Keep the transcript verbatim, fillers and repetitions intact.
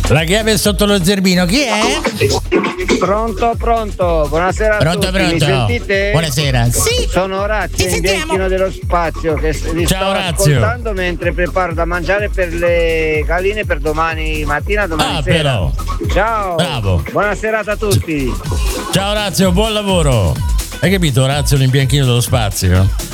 La chiave è sotto lo zerbino, chi è? Pronto, pronto, buonasera a Pronto, tutti, pronto. mi sentite? Buonasera. Sì. Sono Orazio, in Bianchino dello Spazio, che vi Ciao, sto Orazio. ascoltando mentre preparo da mangiare per le galline per domani mattina, domani Ah, sera. però. Ciao. Bravo. Buona serata a tutti. Ciao Orazio, buon lavoro. Hai capito, Orazio, l'imbianchino dello spazio?